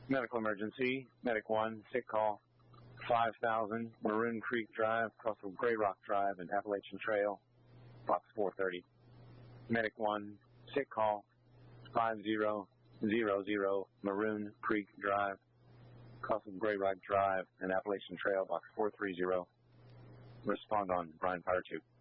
Medical emergency. Medic 1, sick call. 5000 Maroon Creek Drive, across from Gray Rock Drive and Appalachian Trail, box 430. Medic 1, sick call. 5000 Maroon Creek Drive, across from Gray Rock Drive and Appalachian Trail, box 430. Respond on Brian Fire 2.